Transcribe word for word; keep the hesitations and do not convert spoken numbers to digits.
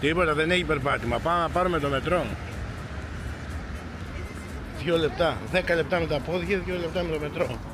Τίποτα, δεν έχει περπάτημα. Πάμε να πάρουμε το μετρό. Δύο λεπτά. Δέκα λεπτά με τα πόδια, δύο λεπτά με το μετρό.